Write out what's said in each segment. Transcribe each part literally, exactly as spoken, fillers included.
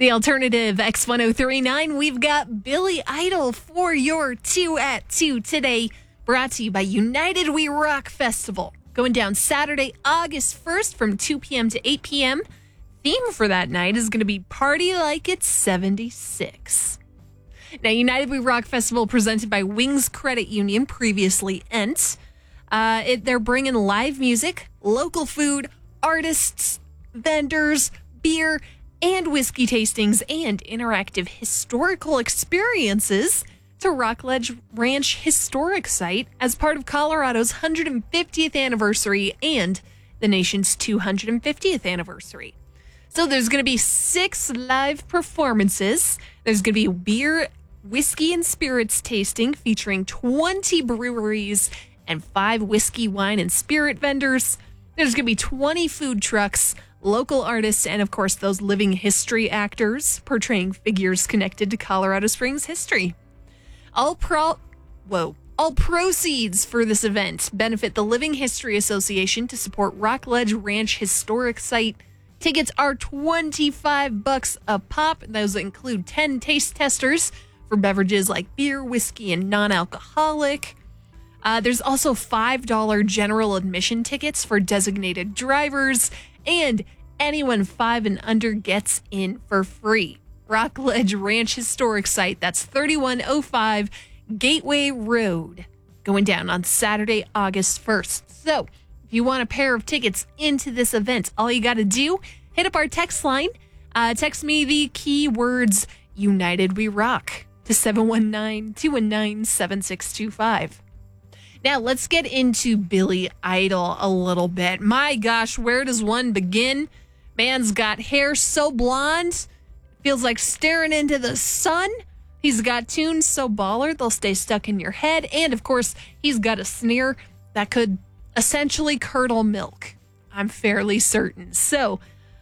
The alternative X one oh three point nine, we've got Billy Idol for your two at two today, brought to you by United We Rock Festival. Going down Saturday, August first from two p.m. to eight p.m. Theme for that night is going to be Party Like It's seventy-six. Now, United We Rock Festival presented by Wings Credit Union, previously E N T. Uh, it, they're bringing live music, local food, artists, vendors, beer, and whiskey tastings and interactive historical experiences to Rockledge Ranch Historic Site as part of Colorado's one hundred fiftieth anniversary and the nation's two hundred fiftieth anniversary. So there's going to be six live performances. There's going to be beer, whiskey, and spirits tasting featuring twenty breweries and five whiskey, wine, and spirit vendors. There's going to be twenty food trucks, local artists, and of course those living history actors portraying figures connected to Colorado Springs history. All pro whoa, all proceeds for this event benefit the Living History Association to support Rockledge Ranch Historic Site. Tickets are twenty-five bucks a pop. Those include ten taste testers for beverages like beer, whiskey, and non-alcoholic. Uh, there's also five dollars general admission tickets for designated drivers, and anyone five and under gets in for free. Rockledge Ranch Historic Site, that's thirty-one oh five Gateway Road, going down on Saturday, August first. So, if you want a pair of tickets into this event, all you got to do, hit up our text line. Uh, text me the keywords United We Rock to seven one nine, two one nine, seven six two five. Now, let's get into Billy Idol a little bit. My gosh, where does one begin? Man's got hair so blonde, feels like staring into the sun. He's got tunes so baller, they'll stay stuck in your head. And, of course, he's got a sneer that could essentially curdle milk. I'm fairly certain. So,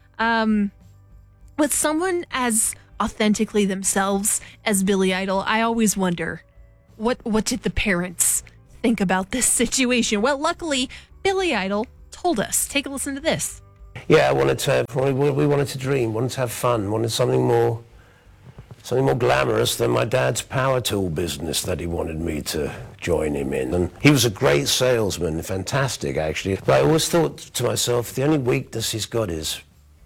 um, with someone as authentically themselves as Billy Idol, I always wonder, what what did the parents think about this situation? Well, luckily, Billy Idol told us. Take a listen to this. Yeah, I wanted to have, we we wanted to dream, wanted to have fun, wanted something more, something more glamorous than my dad's power tool business that he wanted me to join him in. And he was a great salesman, fantastic actually. But I always thought to myself, the only weakness he's got is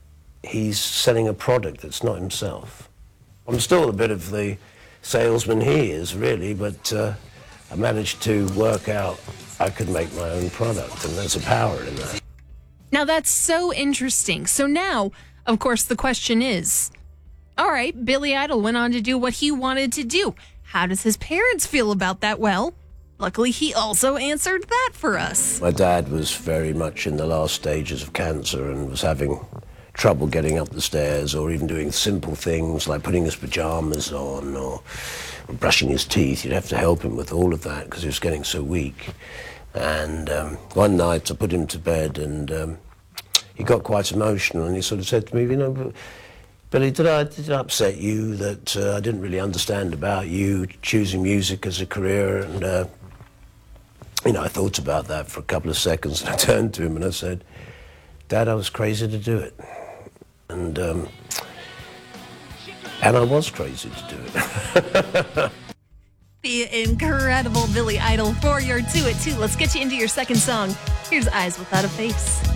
he's selling a product that's not himself. I'm still a bit of the salesman he is, really, but uh, I managed to work out I could make my own product, and there's a power in that. Now, that's so interesting. So now, of course, the question is, all right, Billy Idol went on to do what he wanted to do. How does his parents feel about that? Well, luckily, he also answered that for us. My dad was very much in the last stages of cancer and was having trouble getting up the stairs or even doing simple things like putting his pajamas on or brushing his teeth. You'd have to help him with all of that because he was getting so weak. And um, one night I put him to bed and um, he got quite emotional and he sort of said to me, you know, Billy, did I did it upset you that uh, I didn't really understand about you choosing music as a career? And, uh, you know, I thought about that for a couple of seconds and I turned to him and I said, Dad, I was crazy to do it. And, um, and I was crazy to do it. The incredible Billy Idol for your two at two. Let's get you into your second song. Here's Eyes Without a Face.